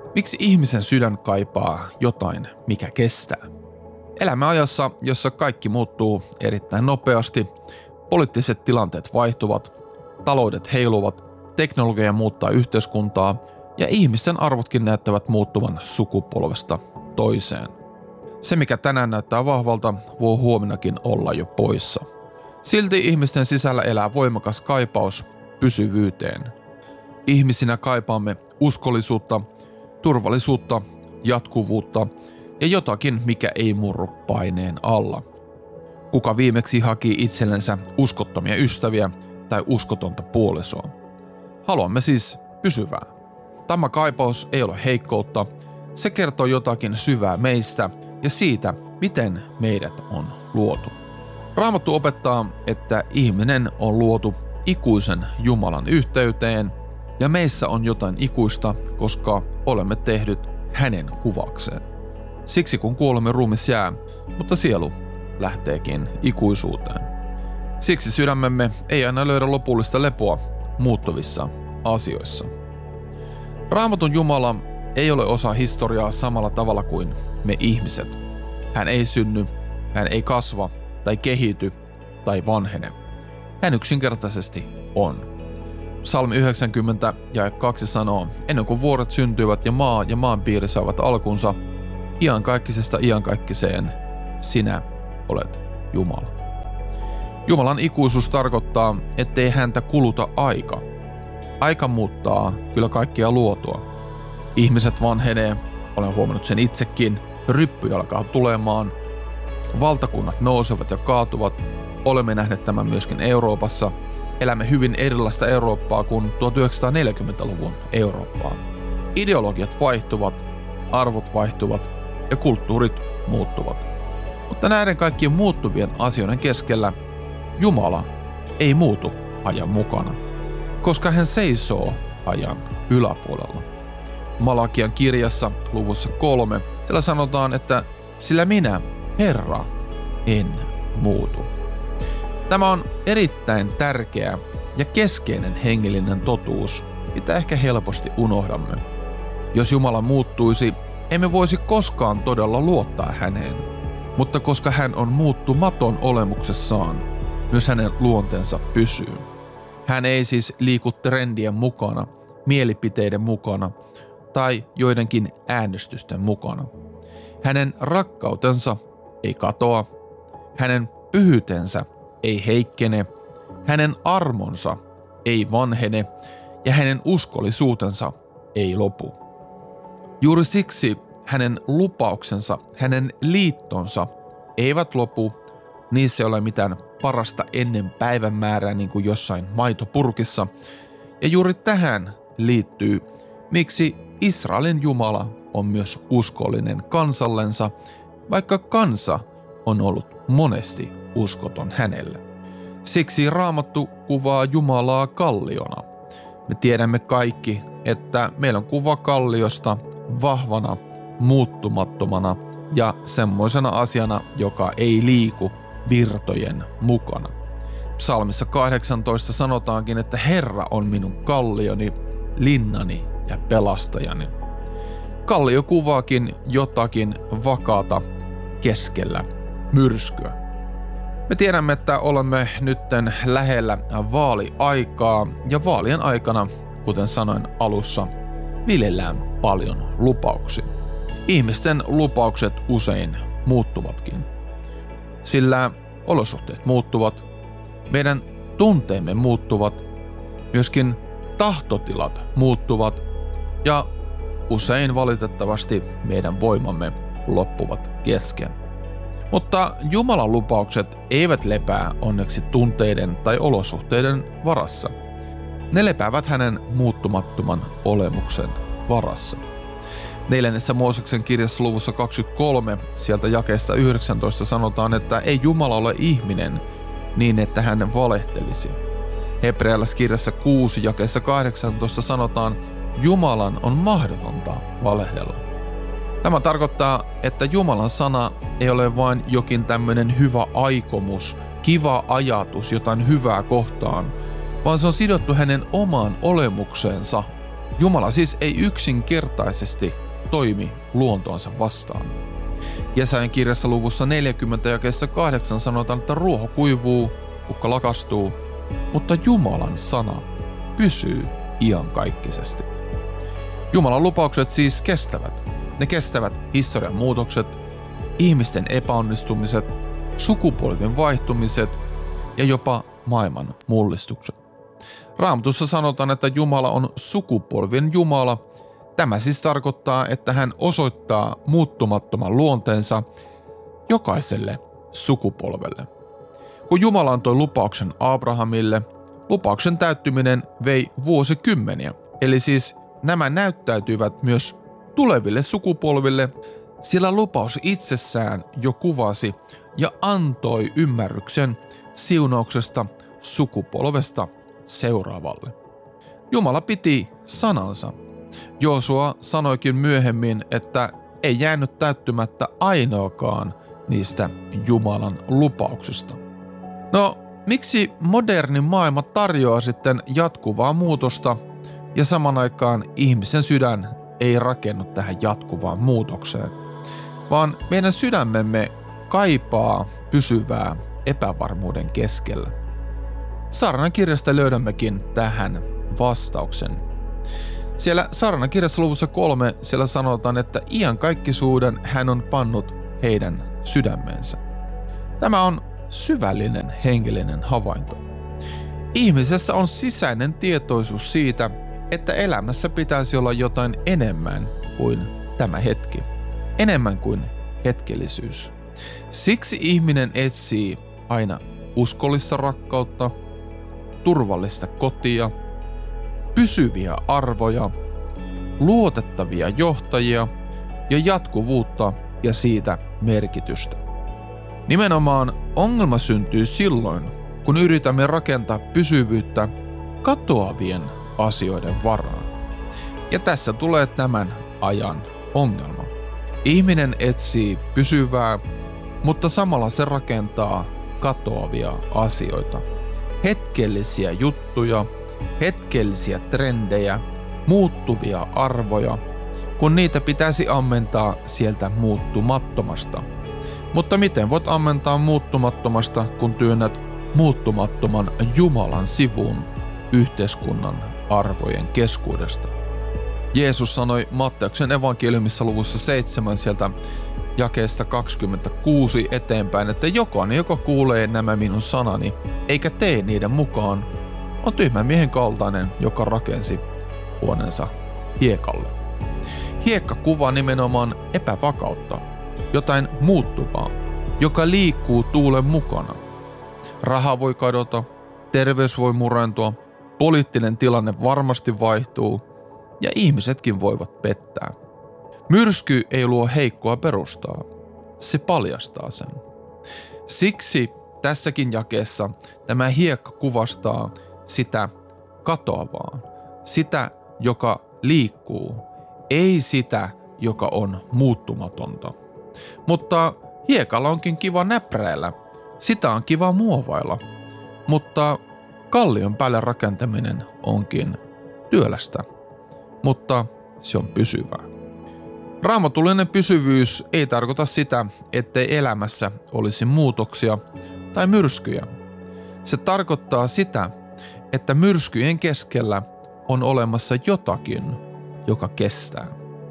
Miksi ihmisen sydän kaipaa jotain, mikä kestää? Elämme ajassa, jossa kaikki muuttuu erittäin nopeasti, poliittiset tilanteet vaihtuvat, taloudet heiluvat, teknologia muuttaa yhteiskuntaa ja ihmisten arvotkin näyttävät muuttuvan sukupolvesta toiseen. Se, mikä tänään näyttää vahvalta, voi huomennakin olla jo poissa. Silti ihmisten sisällä elää voimakas kaipaus pysyvyyteen. Ihmisinä kaipaamme uskollisuutta, turvallisuutta, jatkuvuutta ja jotakin, mikä ei murru paineen alla. Kuka viimeksi haki itsellensä uskottomia ystäviä tai uskotonta puolisoa? Haluamme siis pysyvää. Tämä kaipaus ei ole heikkoutta, se kertoo jotakin syvää meistä ja siitä, miten meidät on luotu. Raamattu opettaa, että ihminen on luotu ikuisen Jumalan yhteyteen ja meissä on jotain ikuista, koska olemme tehdyt hänen kuvakseen. Siksi kun kuolemme, ruumis jää, mutta sielu lähteekin ikuisuuteen. Siksi sydämemme ei aina löydä lopullista lepoa muuttuvissa asioissa. Raamatun Jumala ei ole osa historiaa samalla tavalla kuin me ihmiset. Hän ei synny, hän ei kasva tai kehity tai vanhene. Hän yksinkertaisesti on. Psalmi 90 jae 2 sanoo, ennen kuin vuoret syntyivät ja maa ja maan piiri saavat alkunsa, iankaikkisesta iankaikkiseen sinä olet Jumala. Jumalan ikuisuus tarkoittaa, ettei häntä kuluta aika. Aika muuttaa kyllä kaikkea luotua. Ihmiset vanhenee, olen huomannut sen itsekin, ryppy alkaa tulemaan, valtakunnat nousevat ja kaatuvat, olemme nähneet tämän myöskin Euroopassa, elämme hyvin erilaista Eurooppaa kuin 1940-luvun Eurooppaa. Ideologiat vaihtuvat, arvot vaihtuvat ja kulttuurit muuttuvat. Mutta näiden kaikkien muuttuvien asioiden keskellä Jumala ei muutu ajan mukana, koska hän seisoo ajan yläpuolella. Malakian kirjassa luvussa 3 siellä sanotaan, että sillä minä, Herra, en muutu. Tämä on erittäin tärkeä ja keskeinen hengellinen totuus, mitä ehkä helposti unohdamme. Jos Jumala muuttuisi, emme voisi koskaan todella luottaa häneen. Mutta koska hän on muuttumaton olemuksessaan, myös hänen luonteensa pysyy. Hän ei siis liiku trendien mukana, mielipiteiden mukana tai joidenkin äänestysten mukana. Hänen rakkautensa ei katoa, hänen pyhyytensä ei heikkene, hänen armonsa ei vanhene ja hänen uskollisuutensa ei lopu. Juuri siksi hänen lupauksensa, hänen liittonsa eivät lopu, niissä ei ole mitään parasta ennen päivämäärää niin kuin jossain maitopurkissa. Ja juuri tähän liittyy, miksi Israelin Jumala on myös uskollinen kansallensa, vaikka kansa on ollut monesti uskoton hänelle. Siksi Raamattu kuvaa Jumalaa kalliona. Me tiedämme kaikki, että meillä on kuva kalliosta vahvana, muuttumattomana ja semmoisena asiana, joka ei liiku virtojen mukana. Psalmissa 18 sanotaankin, että Herra on minun kallioni, linnani ja pelastajani. Kallio kuvaakin jotakin vakaata keskellä myrskyä. Me tiedämme, että olemme nytten lähellä vaaliaikaa ja vaalien aikana, kuten sanoin alussa, viljellään paljon lupauksia. Ihmisten lupaukset usein muuttuvatkin, sillä olosuhteet muuttuvat, meidän tunteemme muuttuvat, myöskin tahtotilat muuttuvat ja usein valitettavasti meidän voimamme loppuvat kesken. Mutta Jumalan lupaukset eivät lepää onneksi tunteiden tai olosuhteiden varassa. Ne lepäävät hänen muuttumattoman olemuksen varassa. 4. Mooseksen kirjassa luvussa 23, sieltä jakeesta 19 sanotaan, että ei Jumala ole ihminen niin, että hän valehtelisi. Hebrealaiskirjassa 6, jakeessa 18 sanotaan, Jumalan on mahdotonta valehdella. Tämä tarkoittaa, että Jumalan sana ei ole vain jokin tämmöinen hyvä aikomus, kiva ajatus jotain hyvää kohtaan, vaan se on sidottu hänen omaan olemukseensa, Jumala siis ei yksinkertaisesti toimi luontoansa vastaan. Jesajan kirjassa luvussa 40 jakeessa 8 sanotaan, että ruoho kuivuu, kukka lakastuu, mutta Jumalan sana pysyy iankaikkisesti. Jumalan lupaukset siis kestävät. Ne kestävät historian muutokset, ihmisten epäonnistumiset, sukupolvien vaihtumiset ja jopa maailman mullistukset. Raamatussa sanotaan, että Jumala on sukupolvien Jumala. Tämä siis tarkoittaa, että hän osoittaa muuttumattoman luonteensa jokaiselle sukupolvelle. Kun Jumala antoi lupauksen Abrahamille, lupauksen täyttyminen vei vuosikymmeniä. Eli siis nämä näyttäytyivät myös tuleville sukupolville, sillä lupaus itsessään jo kuvasi ja antoi ymmärryksen siunauksesta sukupolvesta seuraavalle. Jumala piti sanansa. Joosua sanoikin myöhemmin, että ei jäänyt täyttymättä ainoakaan niistä Jumalan lupauksista. No, miksi moderni maailma tarjoaa sitten jatkuvaa muutosta ja saman aikaan ihmisen sydän ei rakennu tähän jatkuvaan muutokseen, vaan meidän sydämemme kaipaa pysyvää epävarmuuden keskellä? Saarnan kirjasta löydämmekin tähän vastauksen. Siellä Saarnan kirjassa luvussa 3 siellä sanotaan, että iankaikkisuuden hän on pannut heidän sydämensä. Tämä on syvällinen hengellinen havainto. Ihmisessä on sisäinen tietoisuus siitä, että elämässä pitäisi olla jotain enemmän kuin tämä hetki. Enemmän kuin hetkellisyys. Siksi ihminen etsii aina uskollista rakkautta, turvallista kotia, pysyviä arvoja, luotettavia johtajia ja jatkuvuutta ja siitä merkitystä. Nimenomaan ongelma syntyy silloin, kun yritämme rakentaa pysyvyyttä katoavien asioiden varaan. Ja tässä tulee tämän ajan ongelma. Ihminen etsii pysyvää, mutta samalla se rakentaa katoavia asioita. Hetkellisiä juttuja, hetkellisiä trendejä, muuttuvia arvoja, kun niitä pitäisi ammentaa sieltä muuttumattomasta. Mutta miten voit ammentaa muuttumattomasta, kun työnnät muuttumattoman Jumalan sivuun yhteiskunnan arvojen keskuudesta? Jeesus sanoi Matteuksen evankeliumissa luvussa 7 sieltä jakeesta 26 eteenpäin, että jokainen, joka kuulee nämä minun sanani, eikä tee niiden mukaan, on tyhmän miehen kaltainen, joka rakensi huoneensa hiekalle. Hiekka kuvaa nimenomaan epävakautta, jotain muuttuvaa, joka liikkuu tuulen mukana. Raha voi kadota, terveys voi murentua, poliittinen tilanne varmasti vaihtuu ja ihmisetkin voivat pettää. Myrsky ei luo heikkoa perustaa, se paljastaa sen. Siksi tässäkin jakeessa tämä hiekka kuvastaa sitä katoavaa, sitä, joka liikkuu, ei sitä, joka on muuttumatonta. Mutta hiekalla onkin kiva näpräillä, sitä on kiva muovailla, mutta kallion päälle rakentaminen onkin työlästä, mutta se on pysyvää. Raamatullinen pysyvyys ei tarkoita sitä, ettei elämässä olisi muutoksia tai myrskyjä. Se tarkoittaa sitä, että myrskyjen keskellä on olemassa jotakin, joka kestää.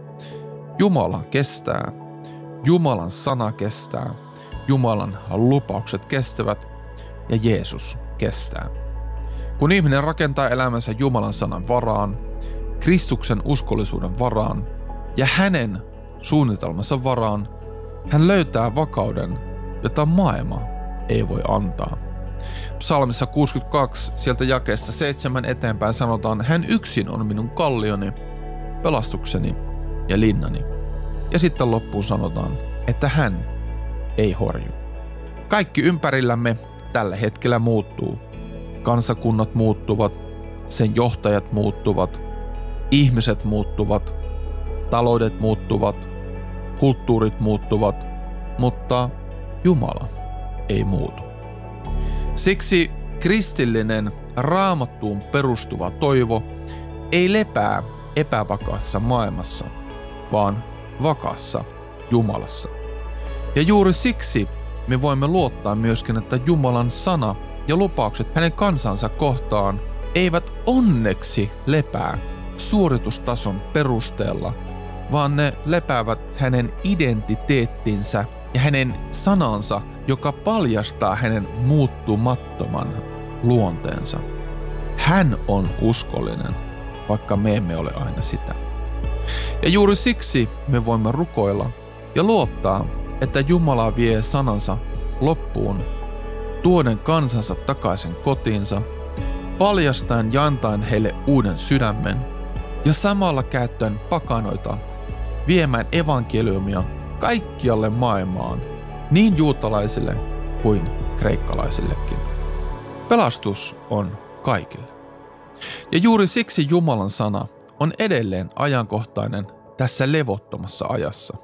Jumala kestää, Jumalan sana kestää, Jumalan lupaukset kestävät ja Jeesus kestää. Kun ihminen rakentaa elämänsä Jumalan sanan varaan, Kristuksen uskollisuuden varaan ja hänen suunnitelmansa varaan, hän löytää vakauden, jota maailma ei voi antaa. Psalmissa 62 sieltä jakeesta 7 eteenpäin sanotaan, hän yksin on minun kallioni, pelastukseni ja linnani. Ja sitten loppuun sanotaan, että hän ei horju. Kaikki ympärillämme tällä hetkellä muuttuu. Kansakunnat muuttuvat, sen johtajat muuttuvat, ihmiset muuttuvat, taloudet muuttuvat, kulttuurit muuttuvat, mutta Jumala ei muutu. Siksi kristillinen raamattuun perustuva toivo ei lepää epävakaassa maailmassa, vaan vakaassa Jumalassa. Ja juuri siksi me voimme luottaa myöskin, että Jumalan sana ja lupaukset hänen kansansa kohtaan eivät onneksi lepää suoritustason perusteella, vaan ne lepäävät hänen identiteettinsä ja hänen sanansa, joka paljastaa hänen muuttumattoman luonteensa. Hän on uskollinen, vaikka me emme ole aina sitä. Ja juuri siksi me voimme rukoilla ja luottaa, että Jumala vie sanansa loppuun, tuoden kansansa takaisin kotiinsa, paljastaen ja antaen heille uuden sydämen ja samalla käyttäen pakanoita viemään evankeliumia kaikkialle maailmaan, niin juutalaisille kuin kreikkalaisillekin. Pelastus on kaikille. Ja juuri siksi Jumalan sana on edelleen ajankohtainen tässä levottomassa ajassa.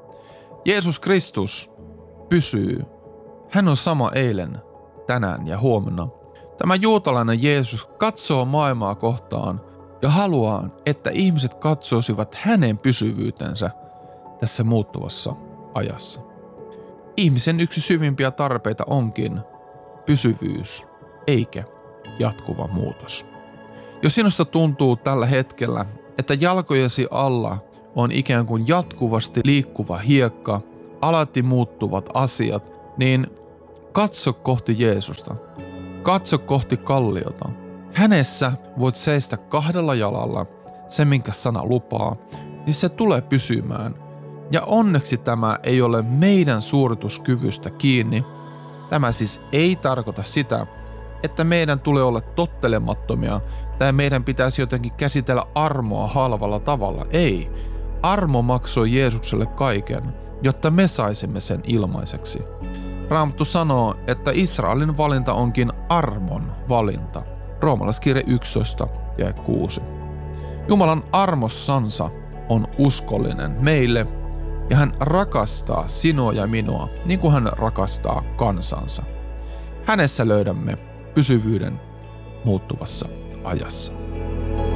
Jeesus Kristus pysyy. Hän on sama eilen, tänään ja huomenna. Tämä juutalainen Jeesus katsoo maailmaa kohtaan ja haluaa, että ihmiset katsoisivat hänen pysyvyytensä tässä muuttuvassa ajassa. Ihmisen yksi syvimpiä tarpeita onkin pysyvyys, eikä jatkuva muutos. Jos sinusta tuntuu tällä hetkellä, että jalkojesi alla on ikään kuin jatkuvasti liikkuva hiekka, alati muuttuvat asiat, niin katso kohti Jeesusta. Katso kohti kalliota. Hänessä voit seistä kahdella jalalla, se minkä sana lupaa, niin se tulee pysymään. Ja onneksi tämä ei ole meidän suorituskyvystä kiinni. Tämä siis ei tarkoita sitä, että meidän tulee olla tottelemattomia tai meidän pitäisi jotenkin käsitellä armoa halvalla tavalla. Ei. Armo maksoi Jeesukselle kaiken, jotta me saisimme sen ilmaiseksi. Raamattu sanoo, että Israelin valinta onkin armon valinta. Roomalaiskirje 11 ja 6. Jumalan armossansa on uskollinen meille ja hän rakastaa sinua ja minua niin kuin hän rakastaa kansansa. Hänessä löydämme pysyvyyden muuttuvassa ajassa.